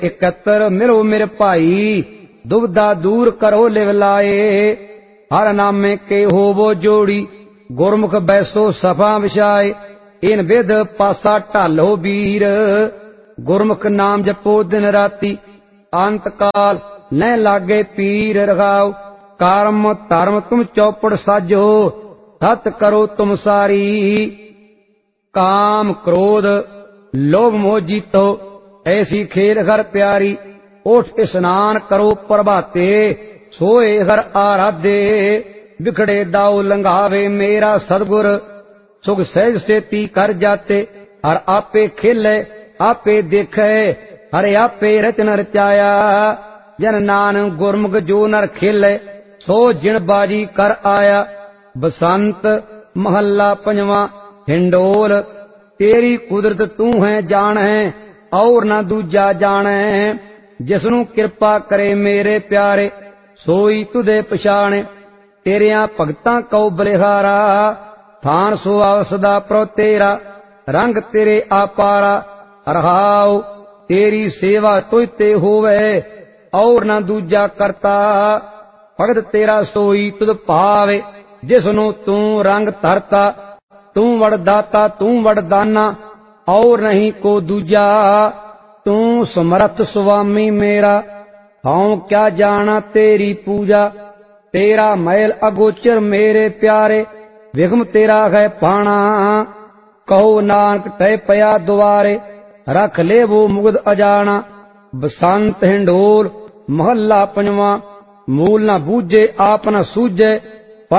इकत्र मिलो मेरे भाई, दुविधा दूर करो लिव लाए। हर नामे के होवो जोड़ी, गुरमुख बैसो सफा विछाए। इन विध पासा ढालो वीर, गुरमुख नाम जपो दिन राती। अंत काल न लागे पीर रखाओ, कर्म धर्म तुम चौपड़ साजो। सत करो तुम सारी, काम क्रोध लोभ मोह जीतो। ऐसी खेल घर प्यारी, उठ स्नान करो प्रभाते। सोए घर आराधे, बिखड़े दाऊ लंघावे मेरा सतगुर। सुख सहज सेती कर जाते, हर आपे खेले आपे देखे। हरे आपे रचन रचाया, जन नानक गुरमुख जो नर खेले। सो जिण बाजी कर आया, बसंत महला पंजवा। हिंडोल तेरी कुदरत तू है जान है, और न दूजा जाने। जिसनू किरपा करे मेरे प्यारे, सोई तुदे पछाणे। तेरिया भगतां कौ बलिहारा, थान सुहाव सदा प्रो तेरा। रंग तेरे आपारा रहाओ, तेरी सेवा तुझ ते होवे, और न दूजा करता। भगत तेरा सोई तुद भावे, जिसनू तू रंग धरता। तू वरदाता तू वरदाना, और नहीं को दूजा। तू समर्थ स्वामी मेरा, हाँ क्या जाना तेरी पूजा। तेरा मैल अगोचर मेरे प्यारे, विघ्न तेरा है पाना। कहो नानक तय पया द्वारे, रख ले वो मुग्ध अजाना। बसंत हिंडोल महला पंजवा। मूल न बूझे आप न सूझे,